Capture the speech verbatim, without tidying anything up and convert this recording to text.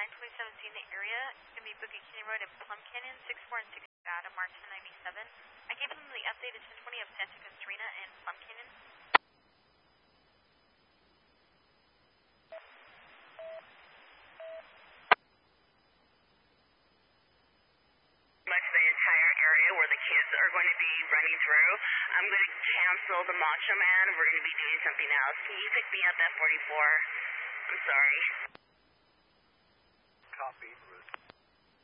nine twenty-seven C in the area. It's going to be Boogie Canyon Road and Plum Canyon, six four and six Adam Mark ten ninety-seven. I gave them the updated ten twenty of Santa Catarina and Plum Canyon. Much the entire area where the kids are going to be running through. I'm going to cancel the Macho Man. We're going to be doing something else. Can you pick me up at forty-four? I'm sorry. Copy.